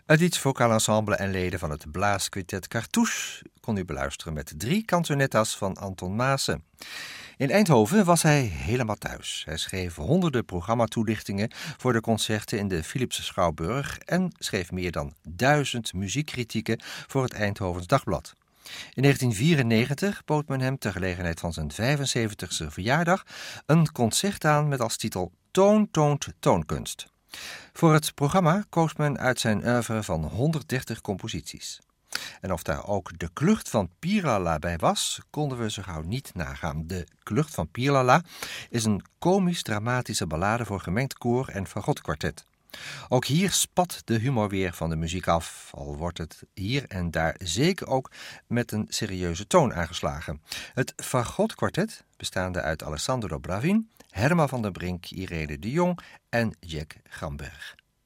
Het Lieds Vocaal Ensemble en leden van het Blaasquintet Cartouche kon u beluisteren met 3 canzonettas van Anton Maassen. In Eindhoven was hij helemaal thuis. Hij schreef honderden programmatoelichtingen voor de concerten in de Philipse Schouwburg en schreef meer dan 1000 muziekkritieken voor het Eindhovens Dagblad. In 1994 bood men hem ter gelegenheid van zijn 75e verjaardag een concert aan met als titel Toon toont toonkunst. Voor het programma koos men uit zijn oeuvre van 130 composities. En of daar ook de Klucht van Pierlala bij was, konden we zo gauw niet nagaan. De Klucht van Pierlala is een komisch-dramatische ballade voor gemengd koor en fagotkwartet. Ook hier spat de humor weer van de muziek af, al wordt het hier en daar zeker ook met een serieuze toon aangeslagen. Het fagotkwartet, bestaande uit Alessandro Bravin, Herma van der Brink, Irene de Jong en Jack Gramberg.